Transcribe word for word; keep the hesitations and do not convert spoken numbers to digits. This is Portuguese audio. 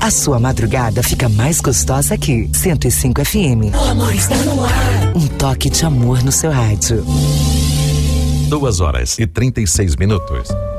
A sua madrugada fica mais gostosa aqui. cento e cinco F M. O amor está no ar. Um toque de amor no seu rádio. Duas horas e trinta e seis minutos.